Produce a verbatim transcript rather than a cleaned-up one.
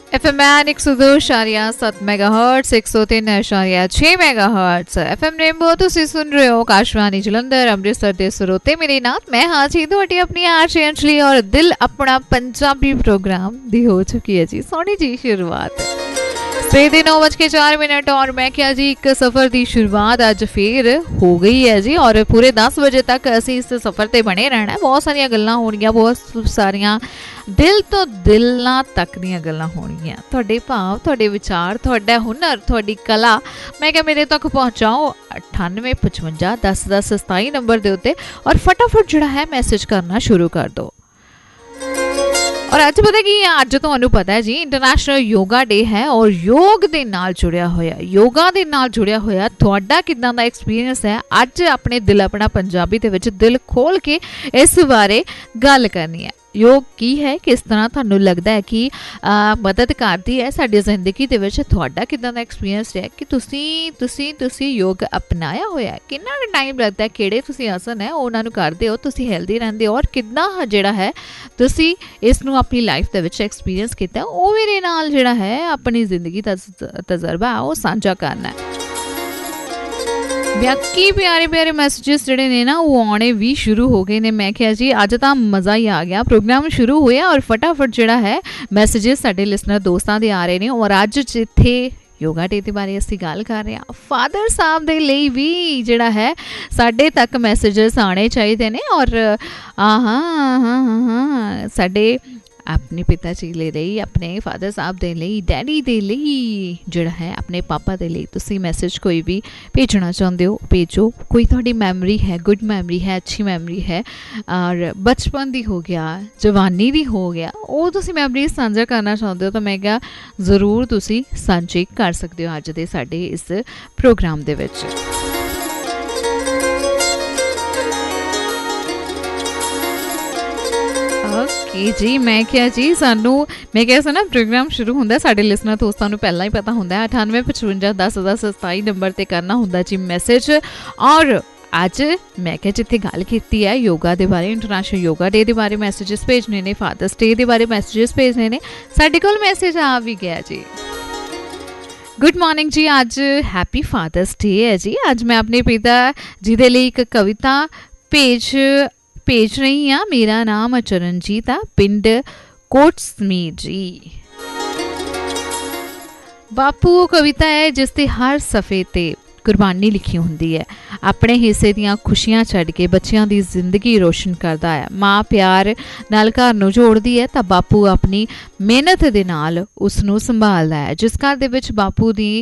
F M N एक सौ दो इशारिया सत्त मेगा हर्ट्स एक सौ तीन इशारिया छे mega hertz F M rainbow तुसी सुन रहे हो आकाशवाणी जलंधर अमृतसर दे सरोते मेरे नाथ मैं हाँ जी ਤੁਹਾਡੀ अपनी आरजे अंजलि और दिल अपना पंजाबी प्रोग्राम दी हो चुकी है जी सोनी जी शुरुआत सवेरे नौ बज के चार मिनट और मैं क्या जी एक सफ़र की शुरुआत अज फिर हो गई है जी और पूरे दस बजे तक असी इस सफ़र ते बने रहना है। बहुत सारिया गल्लां होणगियां बहुत सारिया दिल तो दिलों तक दीयां गल्लां होणगियां तुहाडे भाव तुहाडे विचार तुहाडा हुनर तुहाडी कला मैं क्या मेरे तक पहुँचाओ अठानवे पचवंजा दस दस सताई नंबर के उत्ते और फटाफट जिहड़ा है मैसेज करना शुरू कर दो। और अज पता कि अज तुहानूं पता है जी इंटरनेशनल योगा डे है और योग दे नाल जुड़िया होया योगा दे नाल जुड़िया होया तुहाडा किदां दा एक्सपीरियंस है अज अपने दिल अपना पंजाबी दे विच दिल खोल के इस बारे गल करनी है। योग की है किस तरह तुहानूं लगदा है कि आ, मदद करदी है साडी जिंदगी दे विच तुहाडा किदां दा एक्सपीरियंस है कि तुसी तुसी तुसी योग अपनाया होया है किन्ना टाइम लगदा है किहड़े तुसी आसन है उहनां नूं करदे हो तुसी हेल्दी रहिंदे हो और कितना जिहड़ा है तुसी इस नूं अपनी लाइफ दे विच एक्सपीरियंस कीता ओह मेरे नाल जिहड़ा है अपनी जिंदगी दा तजर्बा ओह सांझा करना है। बाकी प्यारे प्यारे मैसेजेस जोड़े ने ना वो आने भी शुरू हो गए ने मैं क्या जी अज तो मज़ा ही आ गया प्रोग्राम शुरू होया और फटाफट जोड़ा है मैसेजेस साडे लिसनर दोस्तों के आ रहे हैं और अज जिथे योगा डे के बारे असीं गल कर रहे हैं फादर साहब दे लई भी जिहड़ा है साडे तक मैसेजेस आने चाहिए ने और हाँ हाँ हाँ हाँ साडे अपने पिता जी ले रही अपने फादर साहब दे लई डैडी दे लई जिहड़ा है अपने पापा दे लई तुसी मैसेज कोई भी भेजना चाहते हो भेजो कोई थोड़ी मैमरी है गुड मैमरी है अच्छी मैमरी है और बचपन दी हो गया जवानी दी हो गया वो तुसी मैमरीज साझा करना चाहते हो तो मैं क्या जरूर तुसी साझी कर सकते हो अज दे साडे इस प्रोग्राम दे विच। ओके जी मैं क्या जी सानू मैं क्या सा ना प्रोग्राम शुरू होंदा साडे लिसनर दोस्तां नूं पहला ही पता होंदा अठानवे पचवंजा दस दस सताई नंबर ते करना होंदा जी मैसेज और अज मैं क्या जिथे गल कीती है योगा दे बारे इंटरनेशनल योगा डे दे बारे मैसेजेस भेजने ने फादर्स डे दे बारे मैसेजेस भेजने ने साडे कोल मैसेज आ भी गया जी। गुड मॉर्निंग जी अज हैप्पी फादर्स डे है जी अज मैं अपने पिता जी दे लई एक कविता भेज भेज रही हाँ मेरा नाम चरणजीत आ पिंड कोटसमीर जी। बापू वो कविता है जिसते हर सफ़े ते कुर्बानी लिखी होंदी है अपने हिस्से दियां खुशियां छड्ड के बच्चियां दी जिंदगी रोशन करदा है माँ प्यार नाल घर नूं जोड़दी है तां बापू अपनी मेहनत दे नाल उस नूं संभालदा है जिस घर दे विच बापू दी